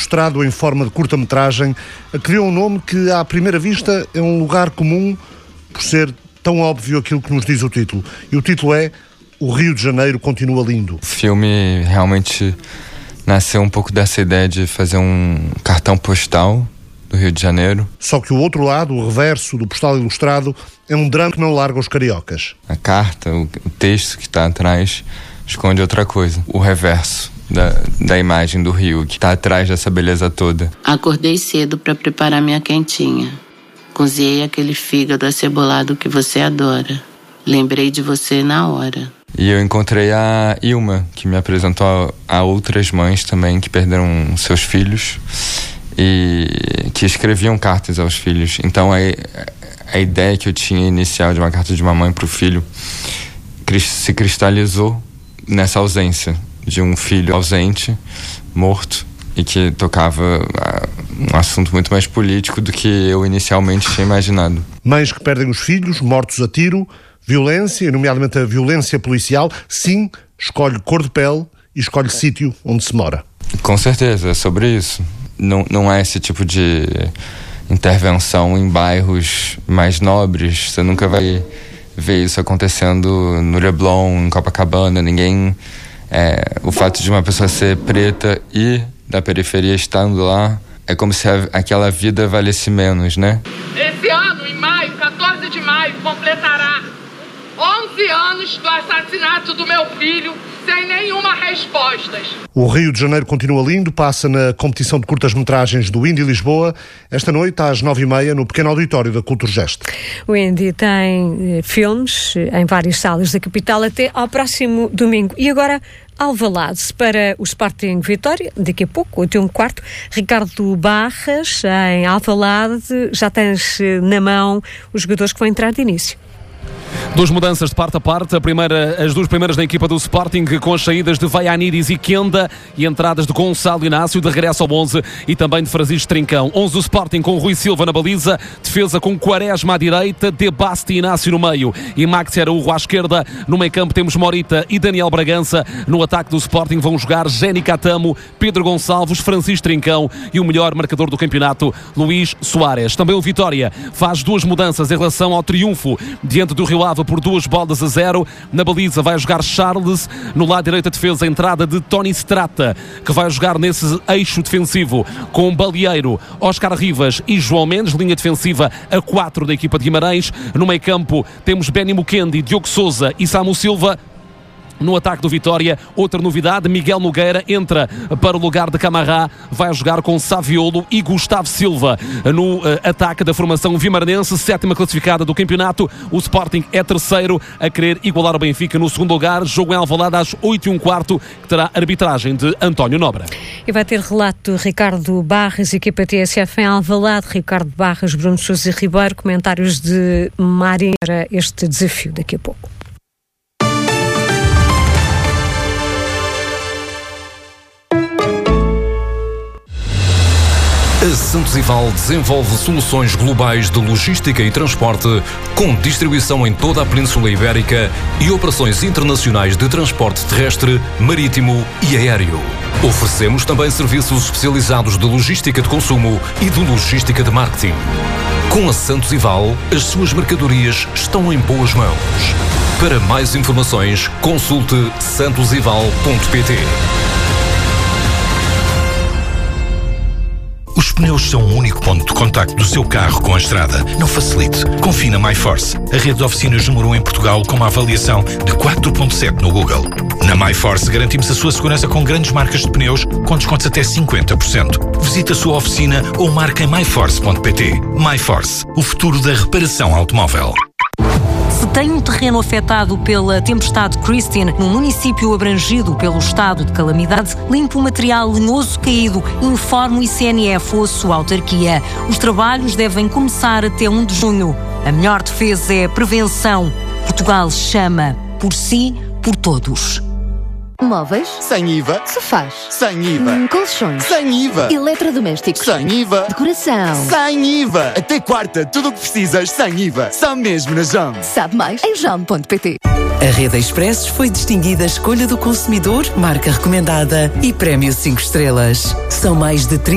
Ilustrado em forma de curta-metragem criou um nome que, à primeira vista, é um lugar comum por ser tão óbvio aquilo que nos diz o título. E o título é O Rio de Janeiro Continua Lindo. O filme realmente nasceu um pouco dessa ideia de fazer um cartão postal do Rio de Janeiro. Só que o outro lado, o reverso do postal ilustrado, é um drama que não larga os cariocas. A carta, o texto que está atrás, esconde outra coisa. O reverso da imagem do Rio, que está atrás dessa beleza toda. Acordei cedo para preparar minha quentinha. Cozinhei aquele fígado acebolado que você adora. Lembrei de você na hora. E eu encontrei a Ilma, que me apresentou a outras mães também que perderam seus filhos e que escreviam cartas aos filhos. Então a ideia que eu tinha inicial de uma carta de uma mãe para o filho se cristalizou nessa ausência de um filho ausente, morto, e que tocava um assunto muito mais político do que eu inicialmente tinha imaginado. Mães que perdem os filhos, mortos a tiro, violência, nomeadamente a violência policial, sim, escolhe cor de pele e escolhe sítio onde se mora. Com certeza, é sobre isso. Não é esse tipo de intervenção em bairros mais nobres. Você nunca vai ver isso acontecendo no Leblon, em Copacabana. O fato de uma pessoa ser preta e da periferia estando lá é como se aquela vida valesse menos, né? Esse ano, em maio, 14 de maio, completará 11 anos do assassinato do meu filho, sem nenhuma resposta. O Rio de Janeiro Continua Lindo passa na competição de curtas-metragens do Indy Lisboa, esta noite às 9h30 no pequeno auditório da Culturgest. O Indy tem filmes em várias salas da capital até ao próximo domingo. E agora Alvalade para o Sporting Vitória, daqui a pouco, 8h15. Ricardo Barras, em Alvalade, já tens na mão os jogadores que vão entrar de início. Duas mudanças de parte a parte. As duas primeiras na equipa do Sporting, com as saídas de Vaianiris e Kenda e entradas de Gonçalo Inácio, de regresso ao 11, e também de Francisco Trincão. 11 do Sporting com Rui Silva na baliza, defesa com Quaresma à direita, De Basti e Inácio no meio e Maxi Araújo à esquerda. No meio campo temos Morita e Daniel Bragança. No ataque do Sporting vão jogar Jenny Catamo, Pedro Gonçalves, Francisco Trincão e o melhor marcador do campeonato, Luís Soares. Também o Vitória faz duas mudanças em relação ao triunfo diante do Rio Ave por 2-0. Na baliza vai jogar Charles, no lado direito a defesa, a entrada de Tony Strata, que vai jogar nesse eixo defensivo com Balieiro, Oscar Rivas e João Mendes, linha defensiva a 4 da equipa de Guimarães. No meio campo temos Benny Mukendi, Diogo Sousa e Samu Silva. No ataque do Vitória, outra novidade, Miguel Nogueira entra para o lugar de Camará, vai jogar com Saviolo e Gustavo Silva. No ataque da formação vimaranense, 7ª classificada do campeonato, o Sporting é terceiro, a querer igualar o Benfica no segundo lugar. Jogo em Alvalade às 8h15, que terá arbitragem de António Nobre. E vai ter relato de Ricardo Barras, equipa TSF em Alvalade. Ricardo Barras, Bruno Sousa Ribeiro, comentários de Mari para este desafio daqui a pouco. A Santos Ival desenvolve soluções globais de logística e transporte, com distribuição em toda a Península Ibérica e operações internacionais de transporte terrestre, marítimo e aéreo. Oferecemos também serviços especializados de logística de consumo e de logística de marketing. Com a Santos Ival, as suas mercadorias estão em boas mãos. Para mais informações, consulte santosival.pt. Os pneus são o único ponto de contacto do seu carro com a estrada. Não facilite. Confie na MyForce, a rede de oficinas número 1 em Portugal com uma avaliação de 4.7 no Google. Na MyForce garantimos a sua segurança com grandes marcas de pneus com descontos até 50%. Visite a sua oficina ou marque em myforce.pt. MyForce, o futuro da reparação automóvel. Se tem um terreno afetado pela tempestade Christine, num município abrangido pelo estado de calamidade, limpe o material lenhoso caído, informe o ICNF ou a sua autarquia. Os trabalhos devem começar até 1 de junho. A melhor defesa é a prevenção. Portugal chama por si, por todos. Móveis? Sem IVA. Sofás? Sem IVA. Colchões? Sem IVA. Eletrodomésticos? Sem IVA. Decoração? Sem IVA. Até quarta, tudo o que precisas sem IVA. Só mesmo na JOM. Sabe mais em JOM.pt. A Rede Expressos foi distinguida Escolha do Consumidor, marca recomendada e Prémio 5 estrelas. São mais de 30